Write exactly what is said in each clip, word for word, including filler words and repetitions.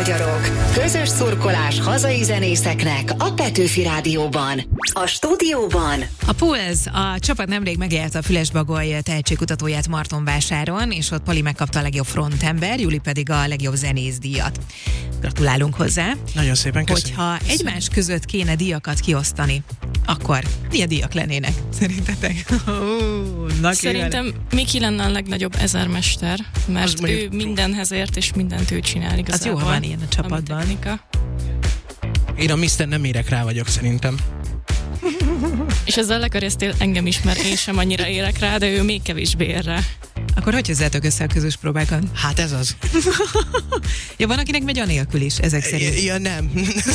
magyarok! Közös szurkolás hazai zenészeknek a Petőfi Rádióban. A stúdióban a Pulz, a csapat nemrég megélte a Fülesbagoly tehetségkutatóját Martonvásáron, és ott Pali megkapta a legjobb frontember, Juli pedig a legjobb zenész-díjat. Gratulálunk hozzá. Nagyon szépen köszönjük. Hogyha egymás között kéne díjakat kiosztani, akkor milyen díjak lennének szerintetek? Oh, Szerintem Miki lenne a legnagyobb ezermester, mert ő mindenhez ért, és mindent ő csinál igazából. Az jó, ha van ilyen a csapatban. Én a miszter nem érek rá vagyok szerintem. És ezzel lekarjáztél engem is, mert én sem annyira érek rá, de ő még kevésbé ér rá. Akkor hogy hozzátok össze a közös próbákat? Hát ez az. Ja, van, akinek megy anélkül is, ezek szerint. Ja, nem.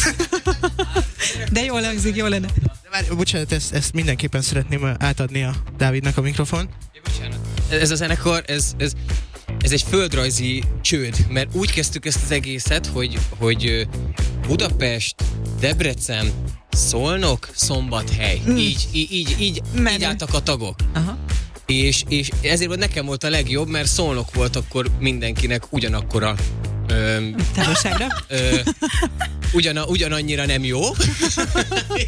De jól hangzik, jól lenne. Már, bocsánat, ezt, ezt mindenképpen szeretném átadni a Dávidnak a mikrofon. Bocsánat. Ez a zenekar, ez, ez, ez egy földrajzi csőd, mert úgy kezdtük ezt az egészet, hogy, hogy Budapest, Debrecen, Szolnok, Szombathely. Mm. Így, így, így, így, így álltak a tagok. Aha. És, és ezért volt nekem volt a legjobb, mert Szolnok volt akkor mindenkinek ugyanakkora ö, távolságra. Ö, ugyana, ugyanannyira nem jó. és,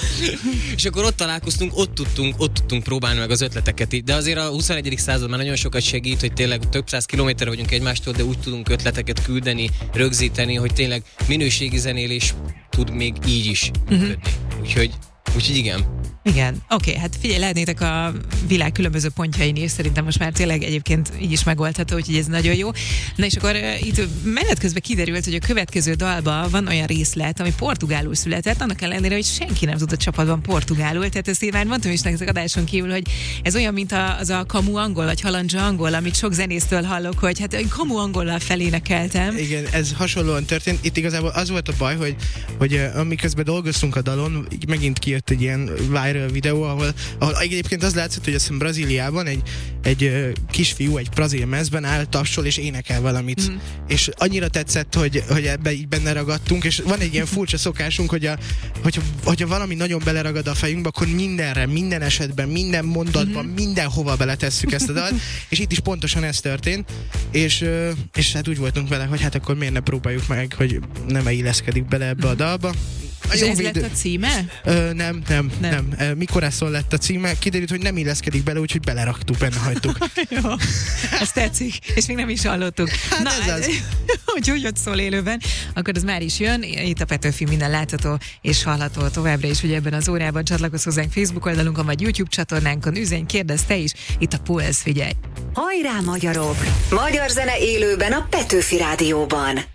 és akkor ott találkoztunk, ott tudtunk, ott tudtunk próbálni meg az ötleteket. De azért a huszonegyedik század már nagyon sokat segít, hogy tényleg több száz kilométerre vagyunk egymástól, de úgy tudunk ötleteket küldeni, rögzíteni, hogy tényleg minőségi zenélés tud még így is működni. Uh-huh. Úgyhogy, úgyhogy igen. Igen, oké, okay, hát figyelj, lehetnétek a világ különböző pontjain is, szerintem most már tényleg egyébként így is megoldható, úgyhogy ez nagyon jó. Na és akkor uh, itt menet közben kiderült, hogy a következő dalban van olyan részlet, ami portugálul született, annak ellenére, hogy senki nem tud a csapatban portugálul, tehát ezt én már mondtam is nektek adáson kívül, hogy ez olyan, mint a, az a kamu angol, vagy halandzsa angol, amit sok zenésztől hallok, hogy hát én kamu angollal felénekeltem. Igen, ez hasonlóan történt. Itt igazából az volt a baj, hogy, hogy uh, amiközben dolgoztunk a dalon, így megint kijött egy ilyen videó, ahol, ahol egyébként az látszott, hogy azt hiszem Brazíliában egy, egy uh, kisfiú egy brazil mezben áll, tapsol és énekel valamit. Mm. És annyira tetszett, hogy, hogy ebbe így benne ragadtunk, és van egy ilyen furcsa szokásunk, hogy a, hogyha, hogyha valami nagyon beleragad a fejünkbe, akkor mindenre, minden esetben, minden mondatban, mm-hmm. mindenhova beletesszük ezt a dalt, és itt is pontosan ez történt, és, uh, és hát úgy voltunk vele, hogy hát akkor miért ne próbáljuk meg, hogy nem illeszkedik bele ebbe a dalba. És ez lett a címe? Ö, nem, nem, nem, nem. Mikorászon lett a címe, kiderült, hogy nem illeszkedik bele, úgyhogy beleraktuk, benne hagytuk. Jó, ez tetszik, és még nem is hallottuk. Hát na, ez az. hogy úgy ott szól élőben, akkor az már is jön. Itt a Petőfi minden látható és hallható továbbra is, hogy ebben az órában csatlakozz hozzánk Facebook oldalunkon, vagy YouTube csatornánkon, üzenj, kérdezz te is, itt a Pulz, figyelj! Hajrá magyarok! Magyar zene élőben a Petőfi Rádióban.